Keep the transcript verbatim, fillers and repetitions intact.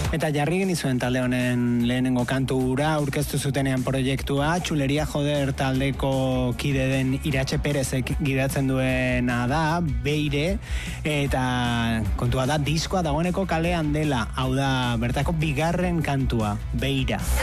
Eta jarri genizuen talde honen lehenengo kantu ura, aurkeztu zutenean proiektua, Txuleria Joder taldeko kide den Iratxe Perezek gidatzen duena da, Beire, eta kontua da, diskoa dagoeneko kalean dela, hau da, bertako bigarren kantua, Beira.